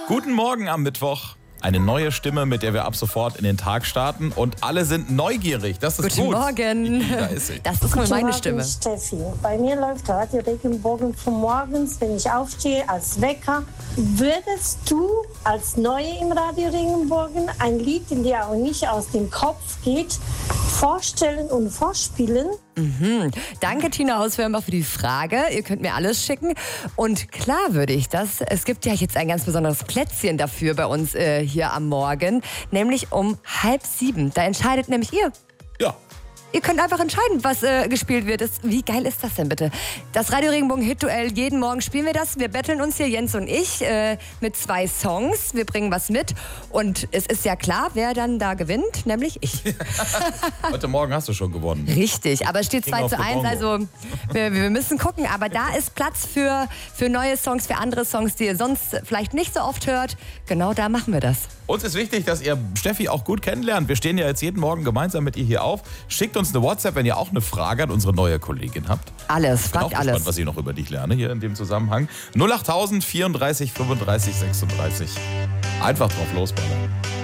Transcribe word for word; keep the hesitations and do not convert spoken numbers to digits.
Guten Morgen am Mittwoch. Eine neue Stimme, mit der wir ab sofort in den Tag starten. Und alle sind neugierig. Das ist Guten gut. Morgen. Da ist sie. Das ist wohl meine Stimme. Steffi. Bei mir läuft Radio Regenbogen von morgens, wenn ich aufstehe, als Wecker. Würdest du als Neue im Radio Regenbogen ein Lied, in der auch nicht aus dem Kopf geht, vorstellen und vorspielen? Mhm. Danke, Tina Hauswärmer, für die Frage. Ihr könnt mir alles schicken. Und klar würde ich das. Es gibt ja jetzt ein ganz besonderes Plätzchen dafür bei uns äh, hier am Morgen. Nämlich um halb sieben. Da entscheidet nämlich ihr. Ja. Ihr könnt einfach entscheiden, was äh, gespielt wird. Das, wie geil ist das denn bitte? Das Radio Regenbogen Hit-Duell, jeden Morgen spielen wir das. Wir betteln uns hier, Jens und ich, äh, mit zwei Songs. Wir bringen was mit. Und es ist ja klar, wer dann da gewinnt, nämlich ich. Heute Morgen hast du schon gewonnen. Richtig, aber es steht King zwei of zu the eins, Bongo. also wir, wir müssen gucken. Aber da ist Platz für, für neue Songs, für andere Songs, die ihr sonst vielleicht nicht so oft hört. Genau da machen wir das. Uns ist wichtig, dass ihr Steffi auch gut kennenlernt. Wir stehen ja jetzt jeden Morgen gemeinsam mit ihr hier auf. Schickt uns eine WhatsApp, wenn ihr auch eine Frage an unsere neue Kollegin habt. Alles, Ich bin auch fragt gespannt, alles. was ich noch über dich lerne hier in dem Zusammenhang. null achttausend vierunddreißig fünfunddreißig sechsunddreißig. Einfach drauf losballern.